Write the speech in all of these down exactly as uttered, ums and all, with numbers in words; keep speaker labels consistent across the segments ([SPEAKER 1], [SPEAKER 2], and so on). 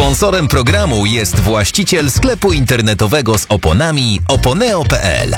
[SPEAKER 1] Sponsorem programu jest właściciel sklepu internetowego z oponami oponeo kropka pe el.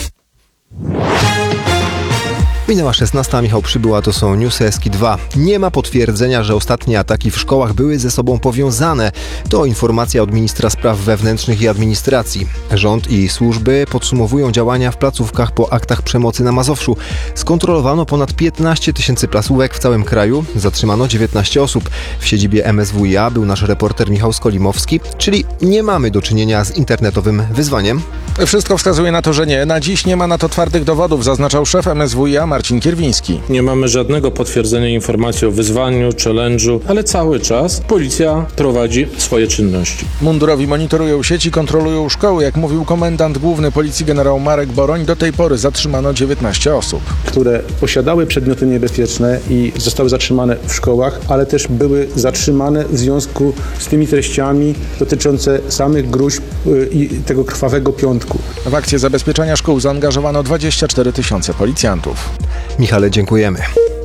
[SPEAKER 2] Minęła szesnasta, Michał Przybyła, to są newsy Eski dwa. Nie ma potwierdzenia, że ostatnie ataki w szkołach były ze sobą powiązane. To informacja od ministra spraw wewnętrznych i administracji. Rząd i służby podsumowują działania w placówkach po aktach przemocy na Mazowszu. Skontrolowano ponad piętnaście tysięcy placówek w całym kraju. Zatrzymano dziewiętnaście osób. W siedzibie em es wu i a był nasz reporter Michał Skolimowski. Czyli nie mamy do czynienia z internetowym wyzwaniem?
[SPEAKER 3] Wszystko wskazuje na to, że nie. Na dziś nie ma na to twardych dowodów, zaznaczał szef em es wu i a Marcin Kierwiński.
[SPEAKER 4] Nie mamy żadnego potwierdzenia informacji o wyzwaniu, challenge'u, ale cały czas policja prowadzi swoje czynności.
[SPEAKER 3] Mundurowi monitorują sieci, kontrolują szkoły. Jak mówił komendant główny policji generał Marek Boroń, do tej pory zatrzymano dziewiętnaście osób.
[SPEAKER 5] Które posiadały przedmioty niebezpieczne i zostały zatrzymane w szkołach, ale też były zatrzymane w związku z tymi treściami dotyczące samych gróźb i tego krwawego piątku.
[SPEAKER 3] W akcję zabezpieczania szkół zaangażowano dwadzieścia cztery tysiące policjantów.
[SPEAKER 2] Michale, dziękujemy.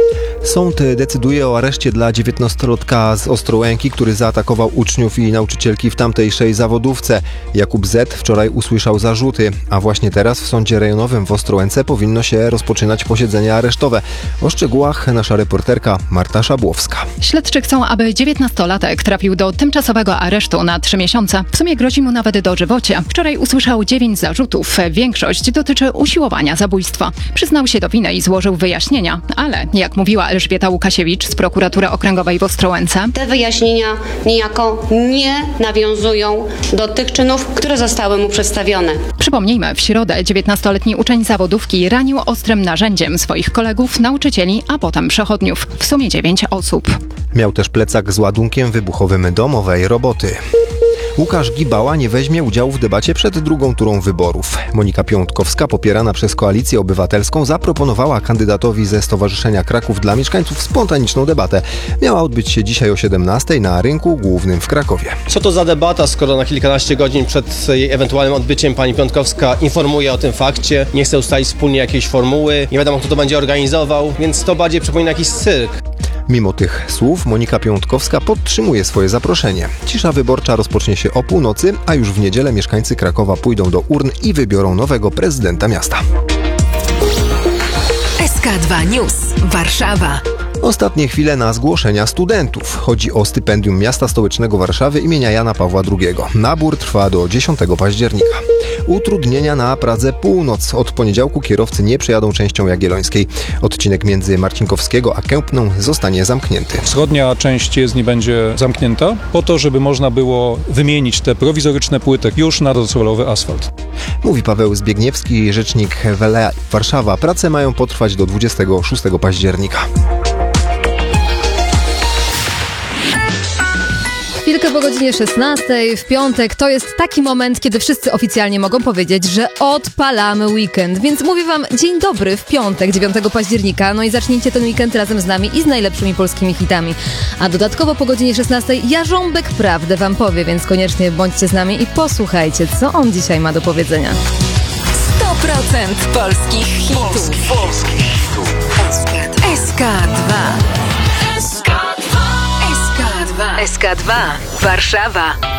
[SPEAKER 2] Sąd decyduje o areszcie dla dziewiętnastolatka z Ostrołęki, który zaatakował uczniów i nauczycielki w tamtejszej zawodówce. Jakub Z. wczoraj usłyszał zarzuty, a właśnie teraz w sądzie rejonowym w Ostrołęce powinno się rozpoczynać posiedzenie aresztowe. O szczegółach nasza reporterka Marta Szabłowska.
[SPEAKER 6] Śledczy chcą, aby dziewiętnastolatek trafił do tymczasowego aresztu na trzy miesiące. W sumie grozi mu nawet dożywocie. Wczoraj usłyszał dziewięć zarzutów. Większość dotyczy usiłowania zabójstwa. Przyznał się do winy i złożył wyjaśnienia, ale jak mówiła Elżbieta Łukasiewicz z prokuratury okręgowej w Ostrołęce.
[SPEAKER 7] Te wyjaśnienia niejako nie nawiązują do tych czynów, które zostały mu przedstawione.
[SPEAKER 6] Przypomnijmy, w środę dziewiętnastoletni uczeń zawodówki ranił ostrym narzędziem swoich kolegów, nauczycieli, a potem przechodniów. W sumie dziewięć osób.
[SPEAKER 2] Miał też plecak z ładunkiem wybuchowym domowej roboty. Łukasz Gibała nie weźmie udziału w debacie przed drugą turą wyborów. Monika Piątkowska, popierana przez Koalicję Obywatelską, zaproponowała kandydatowi ze Stowarzyszenia Kraków dla Mieszkańców spontaniczną debatę. Miała odbyć się dzisiaj o siedemnastej na Rynku Głównym w Krakowie.
[SPEAKER 8] Co to za debata, skoro na kilkanaście godzin przed jej ewentualnym odbyciem pani Piątkowska informuje o tym fakcie, nie chce ustalić wspólnie jakiejś formuły, nie wiadomo kto to będzie organizował, więc to bardziej przypomina jakiś cyrk.
[SPEAKER 2] Mimo tych słów Monika Piątkowska podtrzymuje swoje zaproszenie. Cisza wyborcza rozpocznie się o północy, a już w niedzielę mieszkańcy Krakowa pójdą do urn i wybiorą nowego prezydenta miasta.
[SPEAKER 9] S K dwa News, Warszawa.
[SPEAKER 2] Ostatnie chwile na zgłoszenia studentów. Chodzi o stypendium Miasta Stołecznego Warszawy imienia Jana Pawła drugiego. Nabór trwa do dziesiątego października. Utrudnienia na Pradze Północ. Od poniedziałku kierowcy nie przejadą częścią Jagiellońskiej. Odcinek między Marcinkowskiego a Kępną zostanie zamknięty.
[SPEAKER 10] Wschodnia część jezdni będzie zamknięta po to, żeby można było wymienić te prowizoryczne płyty już na docelowy asfalt.
[SPEAKER 2] Mówi Paweł Zbiegniewski, rzecznik W L E Warszawa. Prace mają potrwać do dwudziestego szóstego października.
[SPEAKER 11] Chwilkę po godzinie szesnastej w piątek to jest taki moment, kiedy wszyscy oficjalnie mogą powiedzieć, że odpalamy weekend. Więc mówię wam dzień dobry w piątek, dziewiątego października. No i zacznijcie ten weekend razem z nami i z najlepszymi polskimi hitami. A dodatkowo po godzinie szesnastej Jarząbek prawdę wam powie, więc koniecznie bądźcie z nami i posłuchajcie, co on dzisiaj ma do powiedzenia.
[SPEAKER 9] sto procent polskich hitów.
[SPEAKER 1] Polskich hitów.
[SPEAKER 9] S K dwa. S K dwa. S K dwa. Warszawa.